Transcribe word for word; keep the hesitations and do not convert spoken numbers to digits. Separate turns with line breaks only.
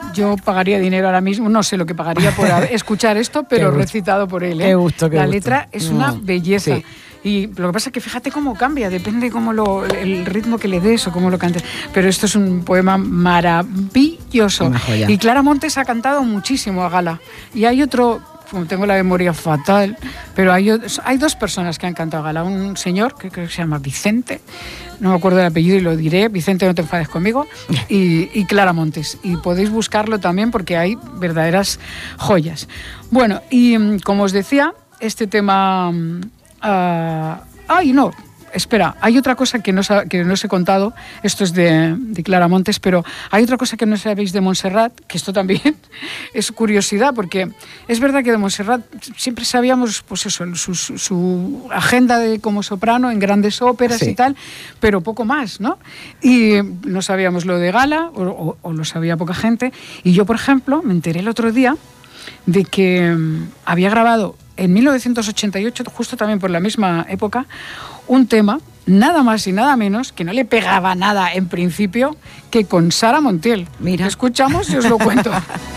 yo pagaría dinero ahora mismo, no sé lo que pagaría por escuchar esto, pero recitado por él. ¿eh?
Qué gusto, qué
La
gusto.
letra es una
Mm,
belleza.
sí.
Y lo que pasa es que fíjate cómo cambia, depende cómo lo, el ritmo que le des o cómo lo cantes. Pero esto es un poema maravilloso.
Una joya.
Y Clara Montes ha cantado muchísimo a Gala. Y hay otro, como tengo la memoria fatal, pero hay, hay dos personas que han cantado a Gala. Un señor que creo que se llama Vicente, no me acuerdo del apellido y lo diré, Vicente, no te enfades conmigo, y, y Clara Montes. Y podéis buscarlo también porque hay verdaderas joyas. Bueno, y como os decía, este tema... Uh, ay, no, espera, hay otra cosa que no, que no os he contado, esto es de, de Clara Montes, pero hay otra cosa que no sabéis de Montserrat, que esto también es curiosidad, porque es verdad que de Montserrat siempre sabíamos, pues eso, su, su agenda de como soprano en grandes óperas, sí, y tal, pero poco más, ¿no? Y no sabíamos lo de Gala, o, o, o lo sabía poca gente, y yo, por ejemplo, me enteré el otro día de que um, había grabado en mil novecientos ochenta y ocho, justo también por la misma época, un tema, nada más y nada menos, que no le pegaba nada en principio, que con Sara Montiel.
Mira.
Escuchamos y os lo cuento.